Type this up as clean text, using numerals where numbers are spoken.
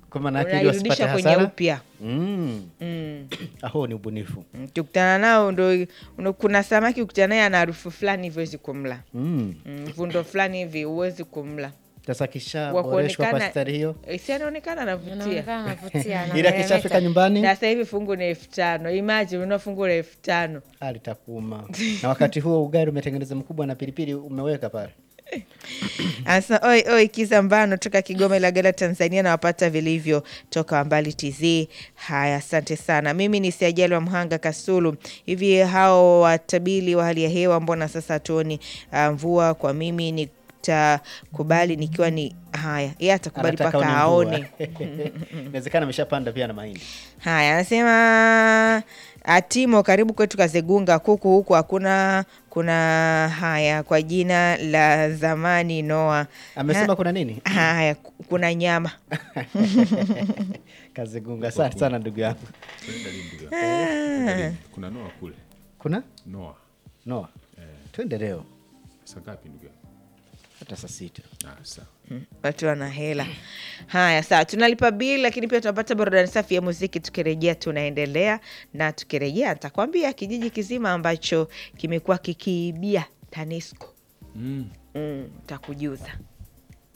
Kwa maana yake ili wasipate unairudisha kwenye hasara. upya. Aho ni ubunifu. Tukutana nao ndo kuna samaki ukutana naye ana harufu fulani huwezi kumla. Vundo fulani hivi huwezi kumla. Sasa kisha boreshwa kwa stari hiyo. Si anaonekana anavutia. Ila kishafika nyumbani. Na sasa hivi fungu ni 5,000. Imagine una fungu la 5,000. Alitakuma. Na wakati huo ugali umetengeneza mkubwa na pilipili umeweka pale. Asa oi Kizambano toka Kigoma Ilagala Tanzania na wapata vilivyo toka Mbali TZ. Haya, asante sana. Mimi ni Siajali wa Mhanga Kasulu. Hivi hao watabili wa hali ya hewa mbona sasa tuoni mvua? Kwa mimi nitakubali nikiwa ni haya. Yeye atakubali paka aone. Inawezekana ameshapanda pia na mahindi. Haya, anasema Atimo karibu kwetu Kazegunga kuku huku hakuna haya kwa jina la zamani Noah. Amesema kuna nini? Haya kuna nyama. Kazegunga sana ndugu yangu. Kuna Noah kule. Kuna? Noah. Twende leo. Saa ngapi ndugu yangu? Hata saa 6. Sawa. Watu wana hela. Haya, sawa. Tunalipa bili lakini pia tunapata burudani safi ya muziki. Tukirejea tunaendelea, na tukirejea nitakwambia kijiji kizima ambacho kimekuwa kikiibia TANESCO. Takujuza.